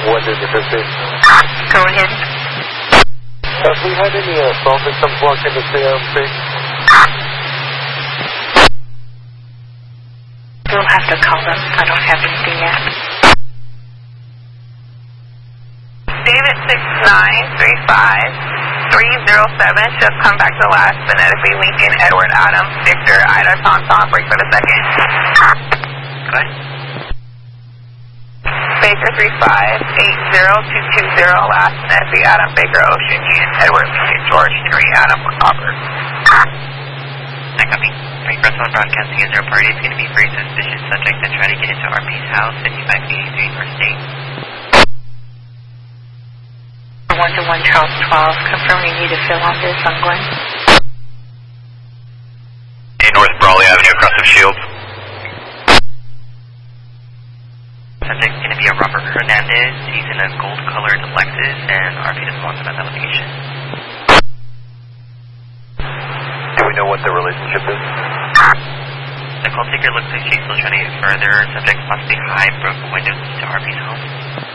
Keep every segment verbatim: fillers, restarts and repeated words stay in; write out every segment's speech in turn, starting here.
What did you see? Go ahead. Have we had any uh, phone victims walk into C M C? We'll have to call them. I don't have anything yet. David six nine three five three zero seven, just come back to last phonetically Lincoln, Edward, Adam, Victor, Ida, Tom, Tom, break for the second. Good. Baker three five eight zero two two zero, last phonetically Adam, Baker, Ocean, Ian, Edward, Lincoln, George, Henry, Adam, Robert. I copy. Frank Russell broadcasting is there a party. It's going to be very suspicious subject that try to get into R P's house, fifty-five eighty-three North State. one to one Charles twelve, confirm you need to fill on this on Glen. Hey, North Brawley Avenue across the Shield. Subject's going to be a Robert Hernandez. He's in a gold-colored Lexus, and R P doesn't want him at that location. Do we know what the relationship is? The call taker looks like she's still trying to get further. Subject possibly high, broken windows to R P's home.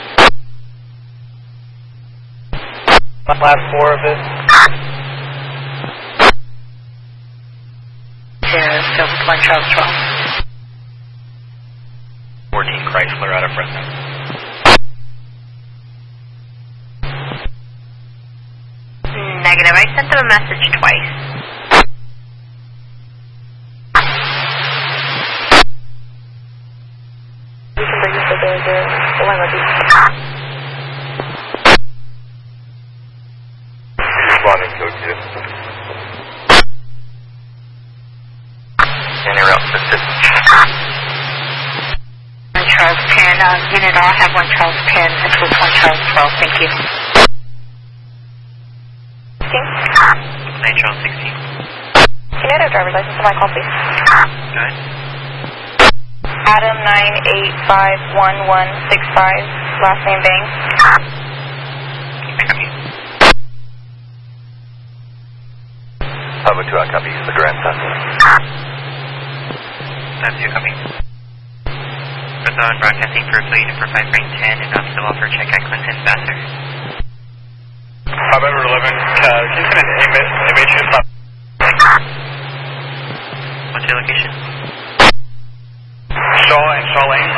Last four of it. Sarah, still with one Charles twelve. fourteen Chrysler out of Fresno. Negative, I sent them a message twice. We can bring this to the, the, the one with you. Responding to it, too. Any route specific? one Charles ten, uh, unit all have one Charles ten, it's with one Charles twelve, thank you. nine Charles sixteen. Can you add a driver's license to my call, please? Go ahead. Adam nine eight five one one six five, last name Bang. I copy. Public two, I copy. The grandson. Time two, copy. Brazil broadcasting for plate for five rank ten and not still offer check at Clinton Vassar. five eleven, uh, can you send an image, image to stop? What's your location? Shaw and Shaw Lane.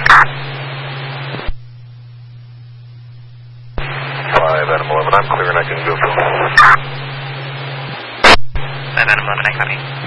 five Adam eleven, I'm clear and I can go for five Adam eleven, I copy.